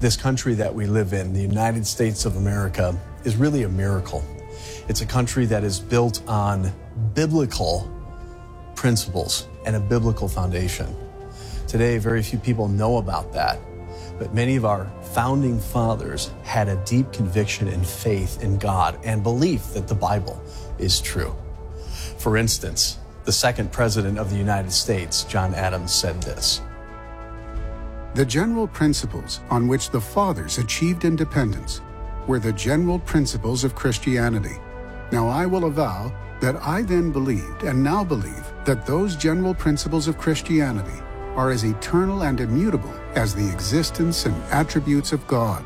This country that we live in, the United States of America, is really a miracle. It's a country that is built on biblical principles and a biblical foundation. Today, very few people know about that, but many of our founding fathers had a deep conviction and faith in God and belief that the Bible is true. For instance, the second president of the United States, John Adams, said this: "The general principles on which the fathers achieved independence were the general principles of Christianity. Now I will avow that I then believed and now believe that those general principles of Christianity are as eternal and immutable as the existence and attributes of God."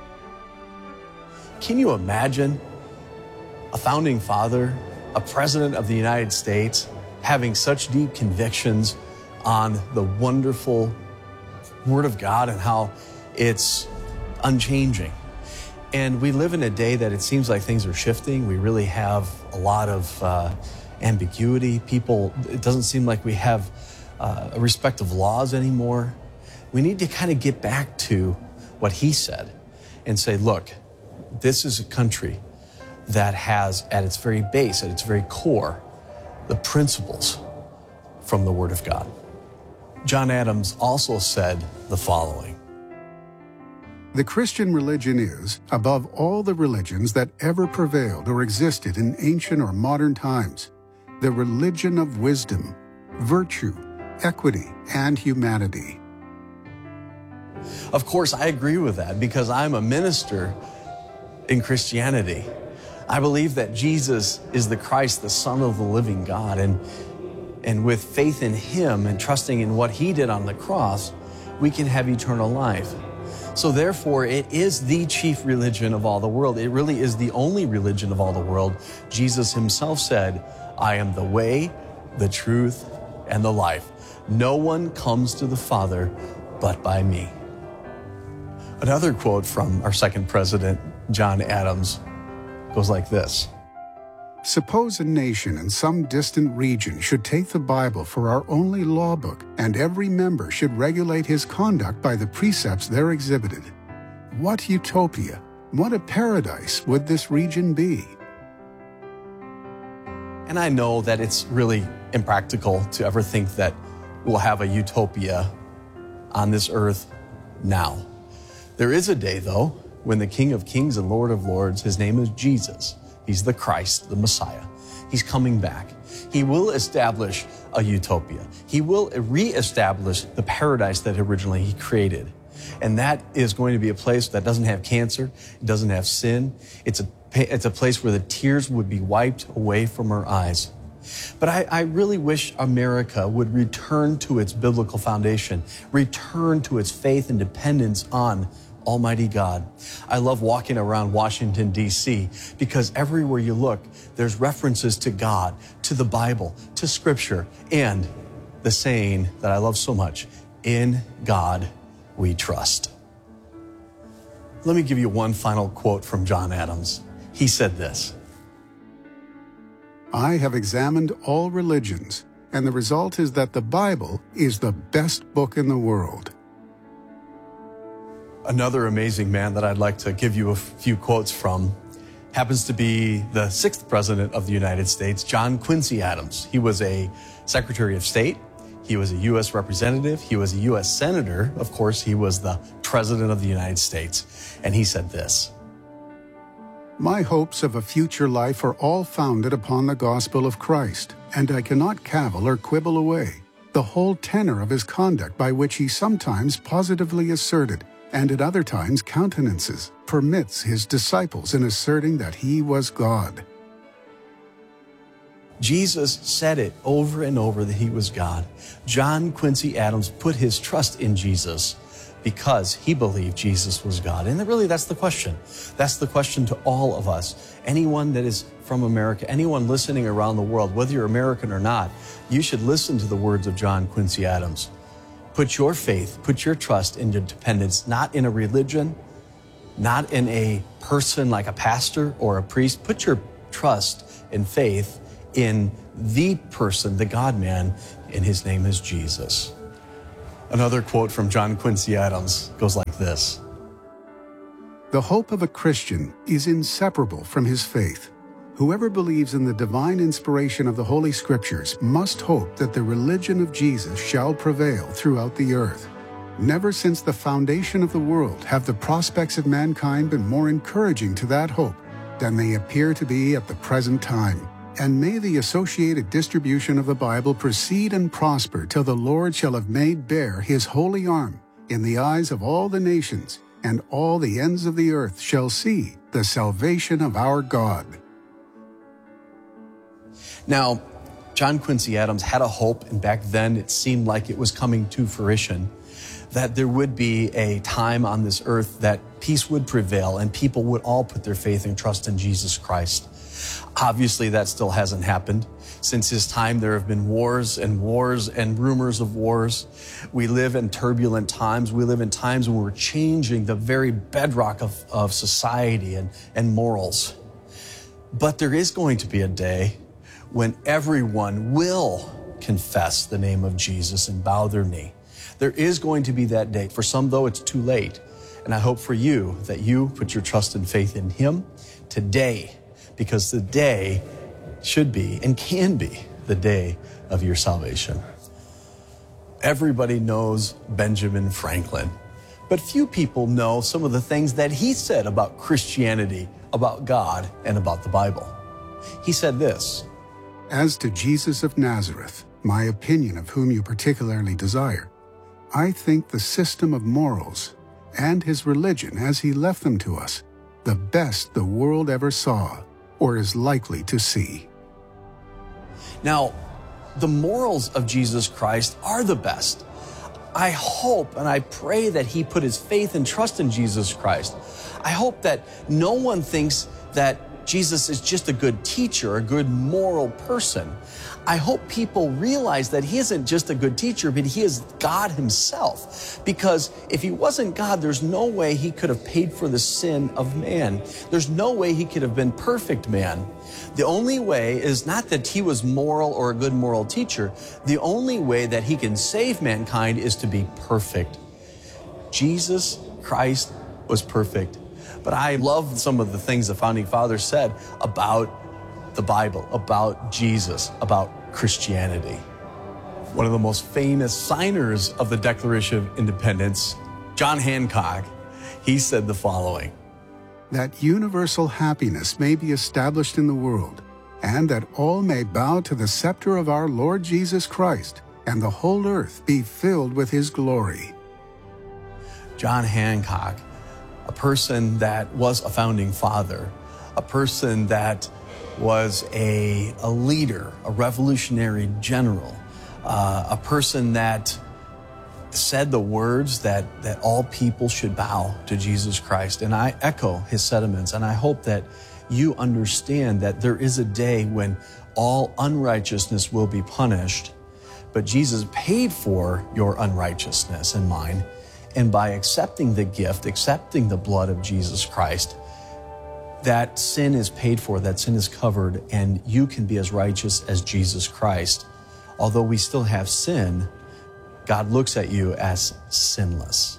Can you imagine a founding father, a president of the United States, having such deep convictions on the wonderful Word of God and how it's unchanging? And we live in a day that it seems like things are shifting. We really have a lot of ambiguity. It doesn't seem like we have a respect of laws anymore. We need to kind of get back to what he said and say, look, this is a country that has at its very base, at its very core, the principles from the Word of God. John Adams also said the following: "The Christian religion is, above all the religions that ever prevailed or existed in ancient or modern times, the religion of wisdom, virtue, equity, and humanity." Of course, I agree with that because I'm a minister in Christianity. I believe that Jesus is the Christ, the Son of the living God, and with faith in Him and trusting in what He did on the cross, we can have eternal life. So therefore, it is the chief religion of all the world. It really is the only religion of all the world. Jesus Himself said, "I am the way, the truth, and the life. No one comes to the Father but by me." Another quote from our second president, John Adams, goes like this: "Suppose a nation in some distant region should take the Bible for our only law book, and every member should regulate his conduct by the precepts there exhibited. What utopia, what a paradise would this region be?" And I know that it's really impractical to ever think that we'll have a utopia on this earth now. There is a day, though, when the King of Kings and Lord of Lords, His name is Jesus. He's the Christ, the Messiah. He's coming back. He will establish a utopia. He will reestablish the paradise that originally He created. And that is going to be a place that doesn't have cancer, it doesn't have sin. It's a place where the tears would be wiped away from our eyes. But I really wish America would return to its biblical foundation, return to its faith and dependence on Almighty God. I love walking around Washington, D.C., because everywhere you look, there's references to God, to the Bible, to Scripture, and the saying that I love so much, "In God we trust." Let me give you one final quote from John Adams. He said this: "I have examined all religions, and the result is that the Bible is the best book in the world." Another amazing man that I'd like to give you a few quotes from happens to be the sixth president of the United States, John Quincy Adams. He was a Secretary of State. He was a U.S. representative. He was a U.S. senator. Of course, he was the president of the United States. And he said this: "My hopes of a future life are all founded upon the gospel of Christ, and I cannot cavil or quibble away the whole tenor of His conduct, by which He sometimes positively asserted, and at other times countenances, permits His disciples in asserting that He was God." Jesus said it over and over that He was God. John Quincy Adams put his trust in Jesus because he believed Jesus was God. And really, that's the question. That's the question to all of us. Anyone that is from America, anyone listening around the world, whether you're American or not, you should listen to the words of John Quincy Adams. Put your faith, put your trust in your dependence, not in a religion, not in a person like a pastor or a priest. Put your trust and faith in the person, the God-man, and His name is Jesus. Another quote from John Quincy Adams goes like this: The hope of a Christian is inseparable from his faith. Whoever believes in the divine inspiration of the Holy Scriptures must hope that the religion of Jesus shall prevail throughout the earth. Never since the foundation of the world have the prospects of mankind been more encouraging to that hope than they appear to be at the present time. And may the associated distribution of the Bible proceed and prosper till the Lord shall have made bare his holy arm in the eyes of all the nations, and all the ends of the earth shall see the salvation of our God. Now, John Quincy Adams had a hope, and back then it seemed like it was coming to fruition, that there would be a time on this earth that peace would prevail and people would all put their faith and trust in Jesus Christ. Obviously, that still hasn't happened. Since his time, there have been wars and rumors of wars. We live in turbulent times. We live in times when we're changing the very bedrock of society and morals. But there is going to be a day when everyone will confess the name of Jesus and bow their knee. There is going to be that day. For some, though, it's too late. And I hope for you that you put your trust and faith in him today, because the day should be and can be the day of your salvation. Everybody knows Benjamin Franklin, but few people know some of the things that he said about Christianity, about God, and about the Bible. He said this: "As to Jesus of Nazareth, my opinion of whom you particularly desire, I think the system of morals and his religion as he left them to us, the best the world ever saw or is likely to see." Now, the morals of Jesus Christ are the best. I hope and I pray that he put his faith and trust in Jesus Christ. I hope that no one thinks that Jesus is just a good teacher, a good moral person. I hope people realize that he isn't just a good teacher, but he is God himself. Because if he wasn't God, there's no way he could have paid for the sin of man. There's no way he could have been perfect man. The only way is not that he was moral or a good moral teacher. The only way that he can save mankind is to be perfect. Jesus Christ was perfect. But I love some of the things the Founding Fathers said about the Bible, about Jesus, about Christianity. One of the most famous signers of the Declaration of Independence, John Hancock, he said the following: "That universal happiness may be established in the world, and that all may bow to the scepter of our Lord Jesus Christ, and the whole earth be filled with his glory." John Hancock, a person that was a founding father, a person that was a leader, a revolutionary general, a person that said the words that all people should bow to Jesus Christ. And I echo his sentiments, and I hope that you understand that there is a day when all unrighteousness will be punished, but Jesus paid for your unrighteousness and mine. And by accepting the gift, accepting the blood of Jesus Christ, that sin is paid for, that sin is covered, and you can be as righteous as Jesus Christ. Although we still have sin, God looks at you as sinless.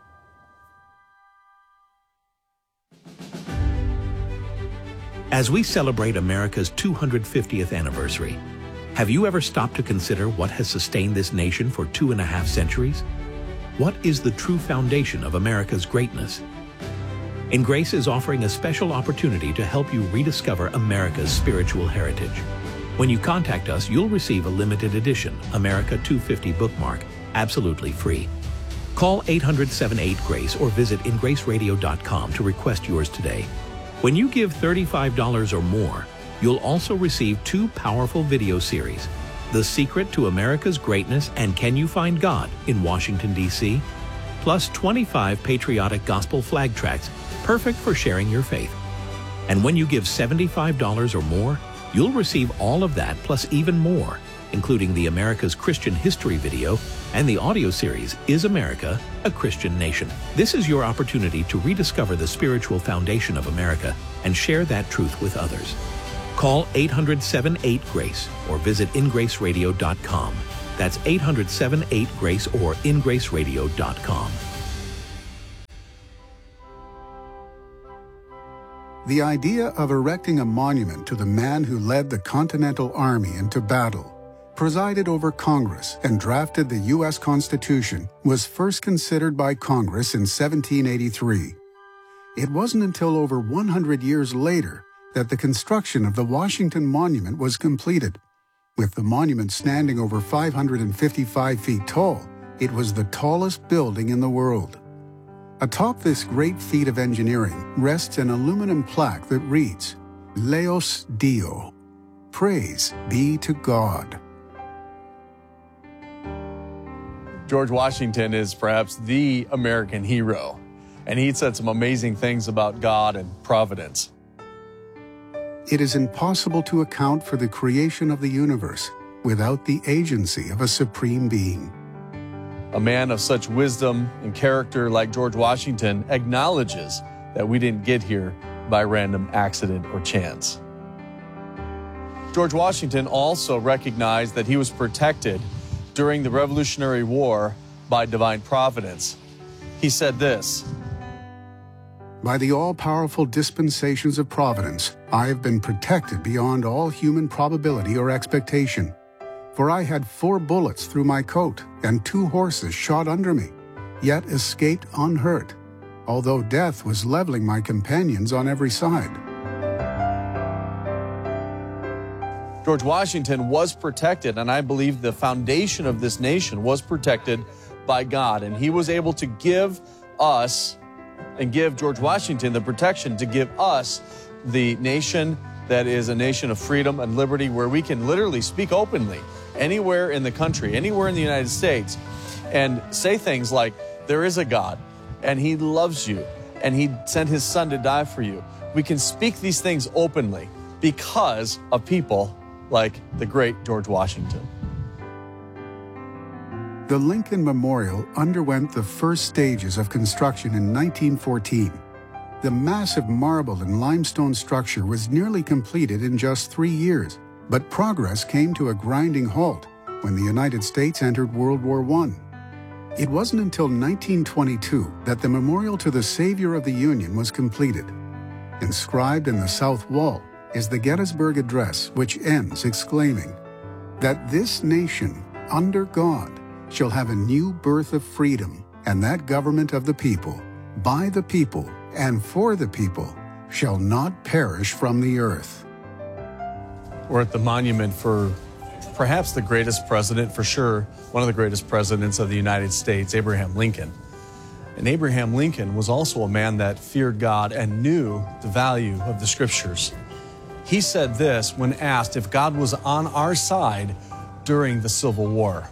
As we celebrate America's 250th anniversary, have you ever stopped to consider what has sustained this nation for 2.5 centuries? What is the true foundation of America's greatness? In Grace is offering a special opportunity to help you rediscover America's spiritual heritage. When you contact us, you'll receive a limited edition America 250 bookmark absolutely free. Call 800-78-GRACE or visit ingraceradio.com to request yours today. When you give $35 or more, you'll also receive 2 powerful video series: The Secret to America's Greatness and Can You Find God in Washington, D.C., plus 25 patriotic gospel flag tracts perfect for sharing your faith. And when you give $75 or more, you'll receive all of that plus even more, including the America's Christian History video and the audio series, Is America a Christian Nation? This is your opportunity to rediscover the spiritual foundation of America and share that truth with others. Call 800-78-GRACE or visit ingraceradio.com. That's 800-78-GRACE or ingraceradio.com. The idea of erecting a monument to the man who led the Continental Army into battle, presided over Congress, and drafted the U.S. Constitution was first considered by Congress in 1783. It wasn't until over 100 years later that the construction of the Washington Monument was completed. With the monument standing over 555 feet tall, it was the tallest building in the world. Atop this great feat of engineering rests an aluminum plaque that reads, Laus Deo, praise be to God. George Washington is perhaps the American hero, and he said some amazing things about God and providence. It is impossible to account for the creation of the universe without the agency of a supreme being. A man of such wisdom and character like George Washington acknowledges that we didn't get here by random accident or chance. George Washington also recognized that he was protected during the Revolutionary War by divine providence. He said this, By the all-powerful dispensations of providence, I have been protected beyond all human probability or expectation. For I had 4 bullets through my coat, and 2 horses shot under me, yet escaped unhurt, although death was leveling my companions on every side. George Washington was protected, and I believe the foundation of this nation was protected by God, and he was able to give us and give George Washington the protection to give us the nation that is a nation of freedom and liberty, where we can literally speak openly anywhere in the country, anywhere in the United States, and say things like, there is a God, and he loves you, and he sent his son to die for you. We can speak these things openly because of people like the great George Washington. The Lincoln Memorial underwent the first stages of construction in 1914. The massive marble and limestone structure was nearly completed in just 3 years, but progress came to a grinding halt when the United States entered World War I. It wasn't until 1922 that the memorial to the Savior of the Union was completed. Inscribed in the south wall is the Gettysburg Address, which ends exclaiming, that this nation, under God, shall have a new birth of freedom, and that government of the people, by the people, and for the people, shall not perish from the earth. We're at the monument for perhaps the greatest president, for sure, one of the greatest presidents of the United States, Abraham Lincoln. And Abraham Lincoln was also a man that feared God and knew the value of the scriptures. He said this when asked if God was on our side during the Civil War.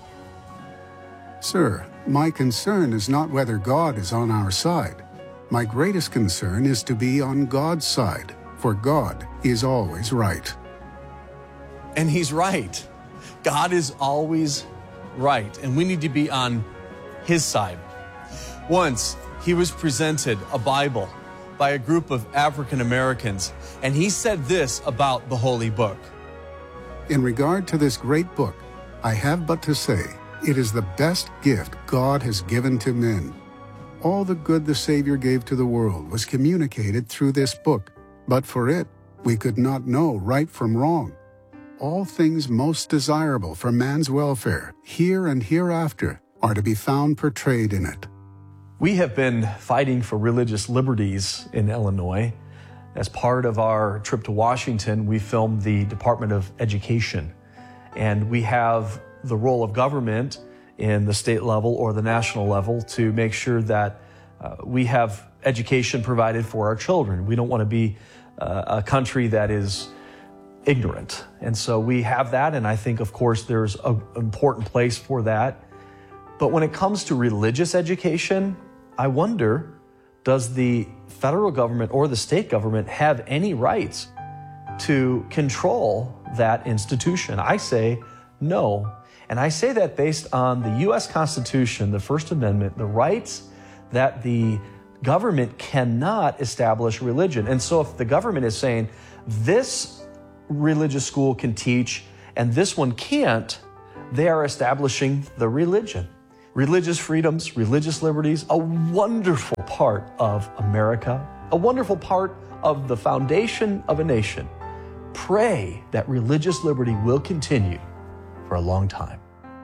Sir, my concern is not whether God is on our side. My greatest concern is to be on God's side, for God is always right. And he's right. God is always right, and we need to be on his side. Once, he was presented a Bible by a group of African Americans, and he said this about the Holy Book. In regard to this great book, I have but to say, it is the best gift God has given to men. All the good the Savior gave to the world was communicated through this book, but for it, we could not know right from wrong. All things most desirable for man's welfare, here and hereafter, are to be found portrayed in it. We have been fighting for religious liberties in Illinois. As part of our trip to Washington, we filmed the Department of Education, and we have the role of government in the state level or the national level to make sure that we have education provided for our children. We don't want to be a country that is ignorant. And so we have that, and I think, of course, there's an important place for that. But when it comes to religious education, I wonder, does the federal government or the state government have any rights to control that institution? I say no. And I say that based on the U.S. Constitution, the First Amendment, the rights that the government cannot establish religion. And so if the government is saying this religious school can teach and this one can't, they are establishing the religion. Religious freedoms, religious liberties, a wonderful part of America a wonderful part of the foundation of a nation. Pray that religious liberty will continue for a long time.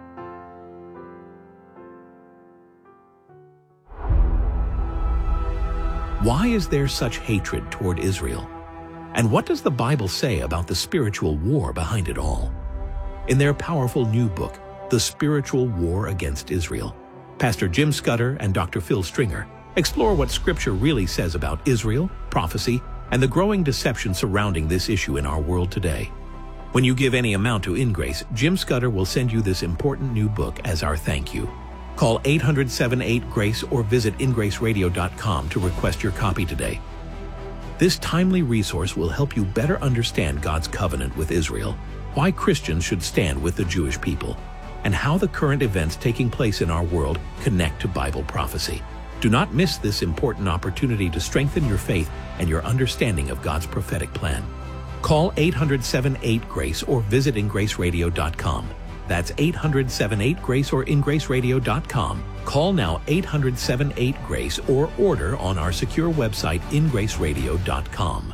Why is there such hatred toward Israel? And what does the Bible say about the spiritual war behind it all? In their powerful new book, The Spiritual War Against Israel, Pastor Jim Scudder and Dr. Phil Stringer explore what Scripture really says about Israel, prophecy, and the growing deception surrounding this issue in our world today. When you give any amount to InGrace, Jim Scudder will send you this important new book as our thank you. Call 800-78-GRACE or visit ingraceradio.com to request your copy today. This timely resource will help you better understand God's covenant with Israel, why Christians should stand with the Jewish people, and how the current events taking place in our world connect to Bible prophecy. Do not miss this important opportunity to strengthen your faith and your understanding of God's prophetic plan. Call 800-78-GRACE or visit ingraceradio.com. That's 800-78-GRACE or ingraceradio.com. Call now 800-78-GRACE or order on our secure website ingraceradio.com.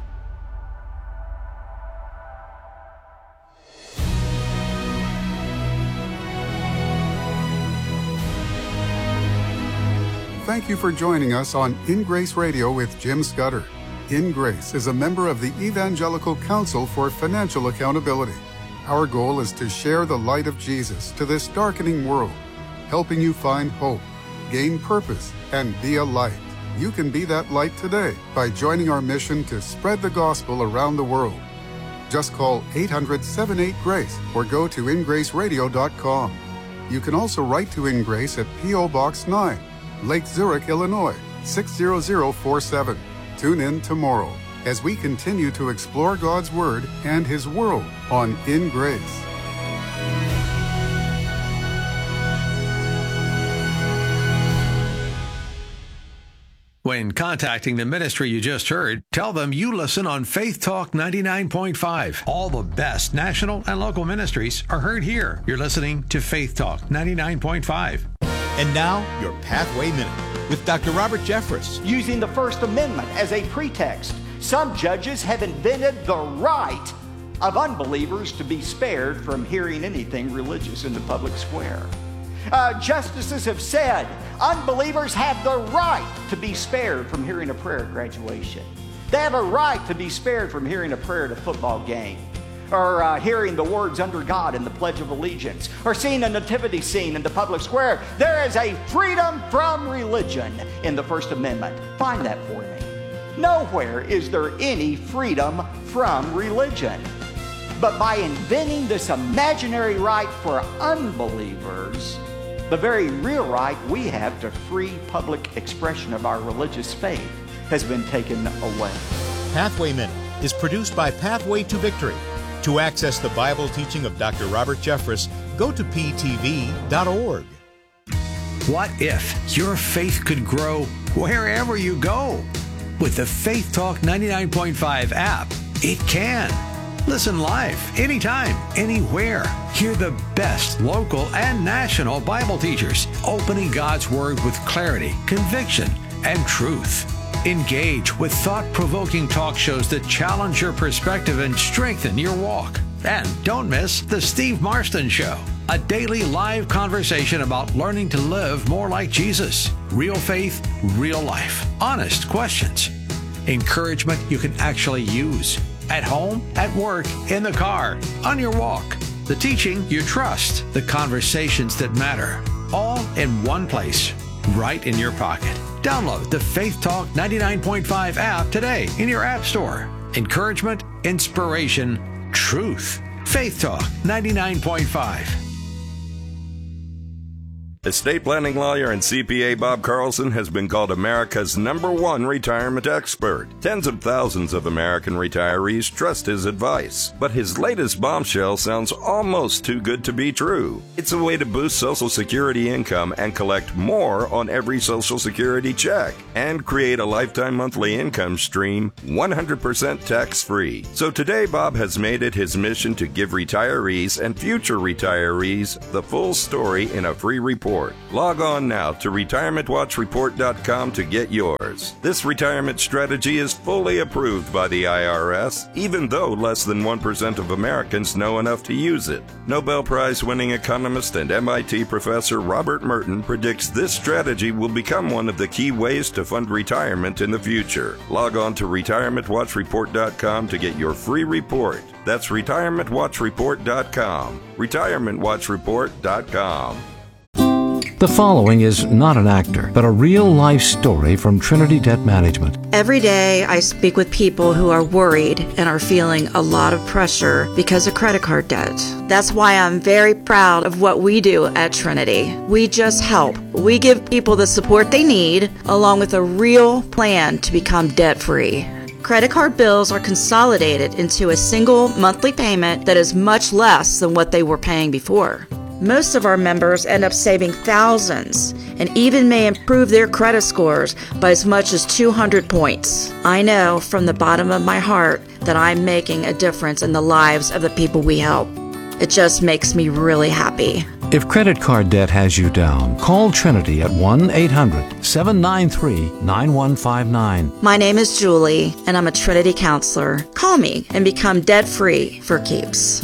Thank you for joining us on In Grace Radio with Jim Scudder. In Grace is a member of the Evangelical Council for Financial Accountability. Our goal is to share the light of Jesus to this darkening world, helping you find hope, gain purpose, and be a light. You can be that light today by joining our mission to spread the gospel around the world. Just call 800-78-GRACE or go to ingraceradio.com. You can also write to In Grace at P.O. Box 9, Lake Zurich, Illinois, 60047. Tune in tomorrow as we continue to explore God's Word and His world on In Grace. When contacting the ministry you just heard, tell them you listen on Faith Talk 99.5. All the best national and local ministries are heard here. You're listening to Faith Talk 99.5. And now, your Pathway Minute with Dr. Robert Jeffress. Using the First Amendment as a pretext, some judges have invented the right of unbelievers to be spared from hearing anything religious in the public square. Justices have said unbelievers have the right to be spared from hearing a prayer at graduation. They have a right to be spared from hearing a prayer at a football game, or hearing the words "under God" in the Pledge of Allegiance, or seeing a nativity scene in the public square. There is a freedom from religion in the First Amendment. Find that for me. Nowhere is there any freedom from religion. But by inventing this imaginary right for unbelievers, the very real right we have to free public expression of our religious faith has been taken away. Pathway Minute is produced by Pathway to Victory. To access the Bible teaching of Dr. Robert Jeffress, go to ptv.org. What if your faith could grow wherever you go? With the Faith Talk 99.5 app, it can. Listen live, anytime, anywhere. Hear the best local and national Bible teachers opening God's Word with clarity, conviction, and truth. Engage with thought-provoking talk shows that challenge your perspective and strengthen your walk. And don't miss The Steve Marston Show, a daily live conversation about learning to live more like Jesus. Real faith, real life. Honest questions. Encouragement you can actually use. At home, at work, in the car, on your walk. The teaching you trust. The conversations that matter. All in one place, right in your pocket. Download the Faith Talk 99.5 app today in your app store. Encouragement, inspiration, truth. Faith Talk 99.5. Estate planning lawyer and CPA Bob Carlson has been called America's #1 retirement expert. Tens of thousands of American retirees trust his advice. But his latest bombshell sounds almost too good to be true. It's a way to boost Social Security income and collect more on every Social Security check and create a lifetime monthly income stream 100% tax-free. So today, Bob has made it his mission to give retirees and future retirees the full story in a free report. Report. Log on now to retirementwatchreport.com to get yours. This retirement strategy is fully approved by the IRS, even though less than 1% of Americans know enough to use it. Nobel Prize-winning economist and MIT professor Robert Merton predicts this strategy will become one of the key ways to fund retirement in the future. Log on to retirementwatchreport.com to get your free report. That's retirementwatchreport.com. retirementwatchreport.com. The following is not an actor, but a real-life story from Trinity Debt Management. Every day I speak with people who are worried and are feeling a lot of pressure because of credit card debt. That's why I'm very proud of what we do at Trinity. We just help. We give people the support they need, along with a real plan to become debt-free. Credit card bills are consolidated into a single monthly payment that is much less than what they were paying before. Most of our members end up saving thousands and even may improve their credit scores by as much as 200 points. I know from the bottom of my heart that I'm making a difference in the lives of the people we help. It just makes me really happy. If credit card debt has you down, call Trinity at 1-800-793-9159. My name is Julie, and I'm a Trinity counselor. Call me and become debt-free for keeps.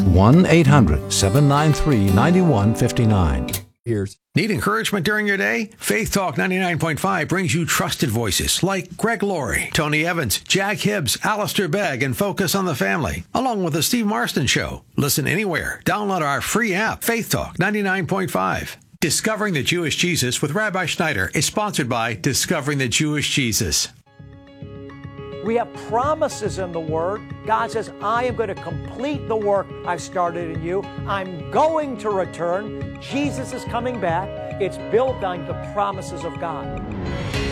1-800-793-9159. Need encouragement during your day? Faith Talk 99.5 brings you trusted voices like Greg Laurie, Tony Evans, Jack Hibbs, Alistair Begg, and Focus on the Family, along with the Steve Marston Show. Listen anywhere. Download our free app, Faith Talk 99.5. Discovering the Jewish Jesus with Rabbi Schneider is sponsored by Discovering the Jewish Jesus. We have promises in the Word. God says, I am going to complete the work I've started in you. I'm going to return. Jesus is coming back. It's built on the promises of God.